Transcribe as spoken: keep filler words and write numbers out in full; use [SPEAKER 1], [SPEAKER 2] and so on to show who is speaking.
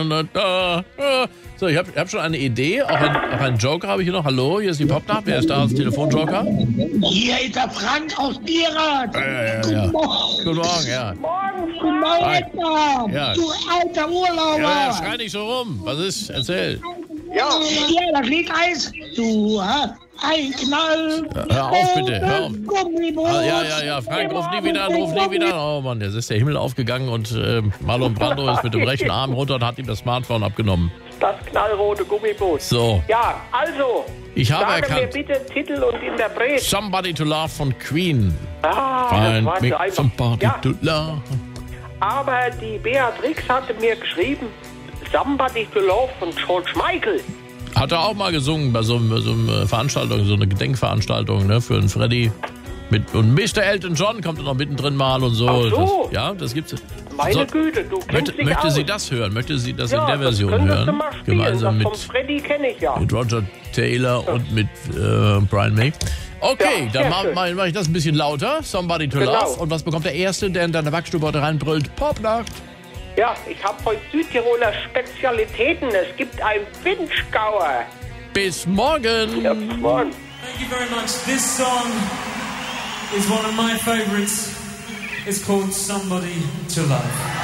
[SPEAKER 1] So, ich habe hab schon eine Idee. Auch, ein, auch einen Joker habe ich hier noch. Hallo, hier ist die Popnacht. Wer ist da als Telefonjoker?
[SPEAKER 2] Hier ist der Frank aus Bierat.
[SPEAKER 1] Ja, ja, ja, ja.
[SPEAKER 2] Guten Morgen.
[SPEAKER 1] Guten Morgen, ja.
[SPEAKER 2] Guten Morgen,
[SPEAKER 1] Ja.
[SPEAKER 2] du alter Urlauber.
[SPEAKER 1] Ja, schrei nicht so rum. Was ist? Erzähl.
[SPEAKER 2] Ja, ja, das Lied heißt, du hast ein Knall.
[SPEAKER 1] Hör auf, bitte. Hör auf.
[SPEAKER 2] Gummibus.
[SPEAKER 1] Ah, ja, ja, ja. Frank, ruf nie wieder an, ruf nie wieder an. Oh Mann, jetzt ist der Himmel aufgegangen und äh, Marlon Brando ist mit dem rechten Arm runter und hat ihm das Smartphone abgenommen.
[SPEAKER 3] Das knallrote Gummibus.
[SPEAKER 1] So.
[SPEAKER 3] Ja, also.
[SPEAKER 1] Ich habe
[SPEAKER 3] sagen
[SPEAKER 1] erkannt.
[SPEAKER 3] mir bitte Titel und Interpret.
[SPEAKER 1] Somebody to Love von Queen.
[SPEAKER 3] Ah,
[SPEAKER 1] Find
[SPEAKER 3] das war
[SPEAKER 1] me
[SPEAKER 3] so einfach.
[SPEAKER 1] somebody
[SPEAKER 3] Ja,
[SPEAKER 1] to love.
[SPEAKER 3] aber die Beatrix hatte mir geschrieben, Somebody to Love von George Michael.
[SPEAKER 1] Hat er auch mal gesungen bei so, einem, so einer Veranstaltung, so eine Gedenkveranstaltung, ne, für einen Freddy. Mit, und Mister Elton John kommt da noch mittendrin mal und so.
[SPEAKER 3] Ach so.
[SPEAKER 1] Das, ja, das gibt's.
[SPEAKER 3] Meine
[SPEAKER 1] So,
[SPEAKER 3] Güte, du kennst
[SPEAKER 1] Möchte,
[SPEAKER 3] dich
[SPEAKER 1] möchte
[SPEAKER 3] aus.
[SPEAKER 1] sie das hören? Möchte sie das
[SPEAKER 3] ja,
[SPEAKER 1] in der Version
[SPEAKER 3] das könntest
[SPEAKER 1] hören?
[SPEAKER 3] du mal spielen.
[SPEAKER 1] Gemeinsam
[SPEAKER 3] das
[SPEAKER 1] mit,
[SPEAKER 3] von Freddy kenne ich ja.
[SPEAKER 1] mit Roger Taylor
[SPEAKER 3] Ja.
[SPEAKER 1] und mit äh, Brian May. Okay,
[SPEAKER 3] Ja,
[SPEAKER 1] dann mache
[SPEAKER 3] sehr
[SPEAKER 1] mach, mach ich das ein bisschen lauter. Somebody to
[SPEAKER 3] Genau.
[SPEAKER 1] Love. Und was bekommt der Erste, der in deine Backstube heute reinbrüllt? Popnacht.
[SPEAKER 3] Ja, ich habe heute Südtiroler Spezialitäten. Es gibt ein Winschgauer.
[SPEAKER 1] Bis morgen.
[SPEAKER 3] Ja, bis morgen.
[SPEAKER 4] Thank you very much. This song is one of my favorites. It's called Somebody to Love.